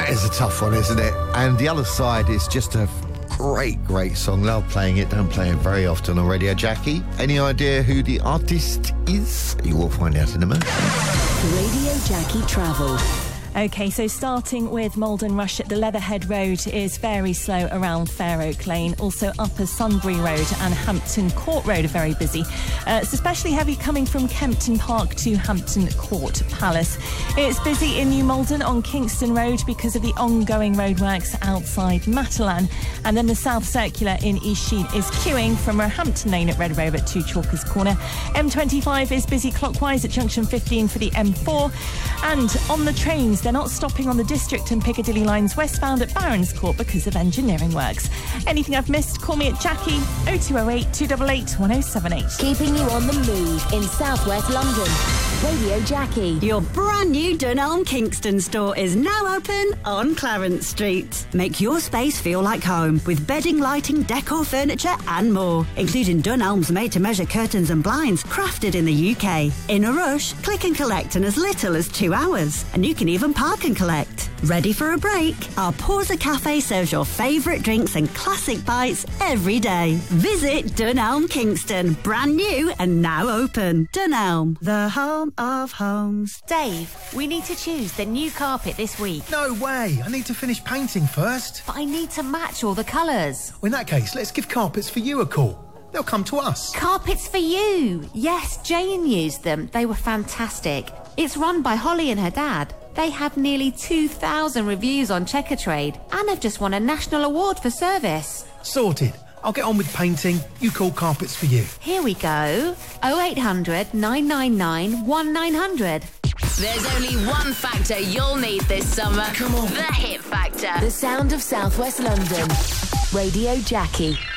That is a tough one, isn't it? And The Other Side is just a great song. Love playing it. Don't play it very often on Radio Jackie. Any idea who the artist is? You will find out in a minute. Radio Jackie Travel. OK, so starting with Malden Rush at the Leatherhead Road is very slow around Fair Oak Lane. Also Upper Sunbury Road and Hampton Court Road are very busy. It's especially heavy coming from Kempton Park to Hampton Court Palace. It's busy in New Malden on Kingston Road because of the ongoing roadworks outside Matalan. And then the South Circular in East Sheen is queuing from Roehampton Lane at Red Rover to Chalkers Corner. M25 is busy clockwise at junction 15 for the M4. And on the trains, they're not stopping on the District and Piccadilly lines westbound at Barons Court because of engineering works. Anything I've missed, call me at Jackie 0208 288 1078. Keeping you on the move in southwest London. Radio Jackie. Your brand new Dunelm Kingston store is now open on Clarence Street. Make your space feel like home with bedding, lighting, decor, furniture and more, including Dunelm's made-to-measure curtains and blinds crafted in the UK. In a rush, click and collect in as little as 2 hours, and you can even park and collect. Ready for a break? Our Porza Cafe serves your favourite drinks and classic bites every day. Visit Dunelm Kingston, brand new and now open. Dunelm, the home of homes. Dave, we need to choose the new carpet this week. No way! I need to finish painting first. But I need to match all the colours. Well, in that case, let's give Carpets for You a call. They'll come to us. Carpets for You! Yes, Jane used them. They were fantastic. It's run by Holly and her dad. They have nearly 2,000 reviews on Checkatrade and have just won a national award for service. Sorted. I'll get on with painting. You call Carpets for You. Here we go. 0800 999 1900. There's only one factor you'll need this summer. Come on. The Hit Factor. The sound of southwest London. Radio Jackie.